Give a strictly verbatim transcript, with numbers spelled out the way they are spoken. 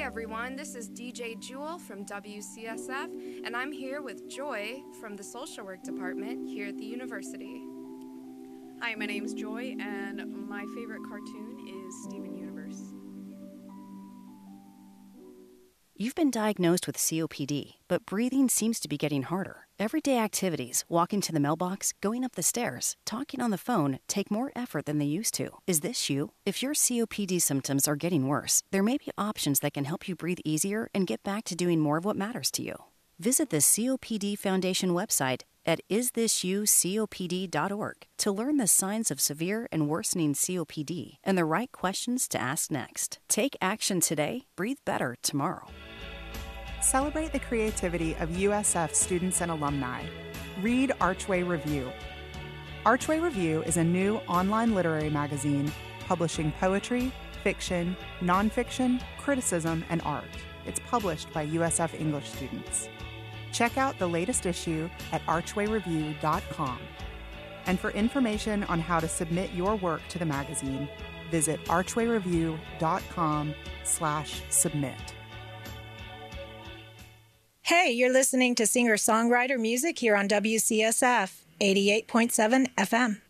everyone, this is D J Jewel from W C S F, and I'm here with Joy from the Social Work Department here at the university. Hi, my name's Joy, and my favorite cartoon is Steven Universe. You've been diagnosed with C O P D, but breathing seems to be getting harder. Everyday activities, walking to the mailbox, going up the stairs, talking on the phone, take more effort than they used to. Is this you? If your C O P D symptoms are getting worse, there may be options that can help you breathe easier and get back to doing more of what matters to you. Visit the C O P D Foundation website at is this you C O P D dot org to learn the signs of severe and worsening C O P D and the right questions to ask next. Take action today, breathe better tomorrow. Celebrate the creativity of U S F students and alumni. Read Archway Review. Archway Review is a new online literary magazine publishing poetry, fiction, nonfiction, criticism, and art. It's published by U S F English students. Check out the latest issue at archway review dot com. And for information on how to submit your work to the magazine, visit archway review dot com slash submit. Hey, you're listening to singer-songwriter music here on W C S F, eighty-eight point seven F M.